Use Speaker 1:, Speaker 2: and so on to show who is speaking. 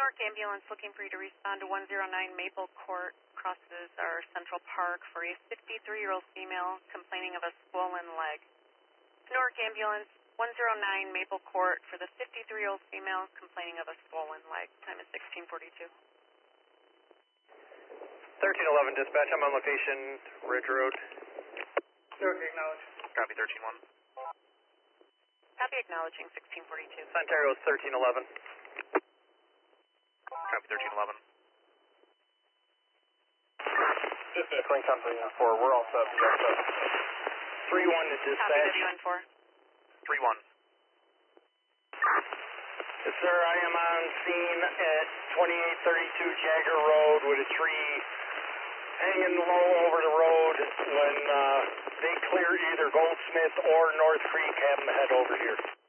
Speaker 1: Newark ambulance looking for you to respond to 109 Maple Court, crosses our Central Park for a 53-year-old female complaining of a swollen leg. Newark ambulance 109 Maple Court for the 53-year-old female complaining of a swollen leg. Time is 16:42.
Speaker 2: 1311 dispatch, I'm on location, Ridge Road.
Speaker 3: Newark acknowledge.
Speaker 2: Copy 13-1.
Speaker 1: Copy acknowledging 16:42.
Speaker 2: Ontario 1311. Copy 1311.
Speaker 3: Clean company 4, we're all set.
Speaker 2: 3-1 to dispatch.
Speaker 1: Copy WN4.
Speaker 2: 3-1. Yes, sir, I am on scene at 2832 Jagger Road with a tree hanging low over the road. When they clear either Goldsmith or North Creek, have them head over here.